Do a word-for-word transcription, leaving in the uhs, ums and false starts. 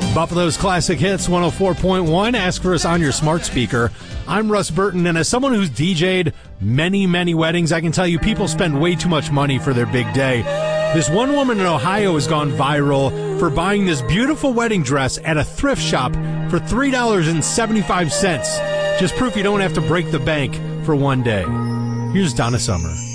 Buffalo's Classic Hits one oh four point one. Ask for us on your smart speaker. I'm Russ Burton, and as someone who's D J'd many, many weddings, I can tell you people spend way too much money for their big day. This one woman in Ohio has gone viral for buying this beautiful wedding dress at a thrift shop for three dollars and seventy-five cents. Just proof you don't have to break the bank for one day. Here's Donna Summer.